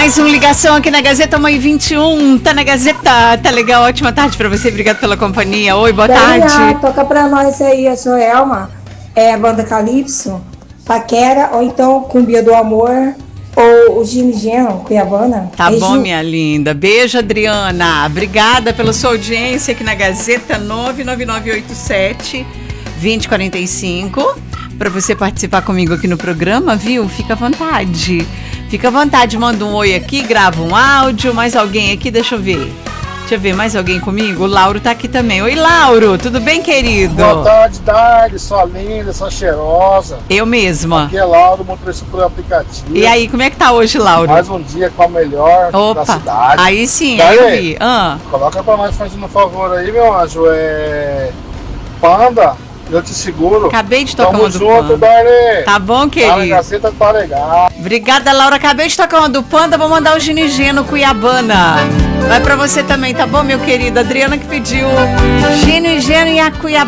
Mais uma ligação aqui na Gazeta Mãe 21. Tá na Gazeta, tá legal? Ótima tarde pra você, obrigado pela companhia. Oi, boa tarde. Toca pra nós aí, eu sou Elma, a banda Calypso, Paquera, ou então Cumbia do Amor, ou o Gino Geno, Cuiabana. Tá bom, minha linda. Beijo, Adriana. Obrigada pela sua audiência aqui na Gazeta 99987-2045. Pra você participar comigo aqui no programa, viu? Fica à vontade. Fica à vontade, manda um oi aqui, grava um áudio. Mais alguém aqui? Deixa eu ver, mais alguém comigo? O Lauro tá aqui também. Oi, Lauro, tudo bem, querido? Boa tarde, sua linda, sua cheirosa. Eu mesma. Aqui é Lauro, motorista por aplicativo. E aí, como é que tá hoje, Lauro? Mais um dia com a melhor da cidade. Aí sim, tá aí eu aí? vi. Coloca pra nós, fazendo um favor aí, meu anjo. Panda, eu te seguro. Acabei de tocar uma do Panda. Tamo junto, Dani. Tá bom, querido? Tá na Gazeta, tá legal. Obrigada, Laura. Acabei de tocar uma do Panda, vou mandar o Gino Geno Cuiabana. Vai pra você também, tá bom, meu querido? Adriana que pediu Gino Geno e a Cuiabana.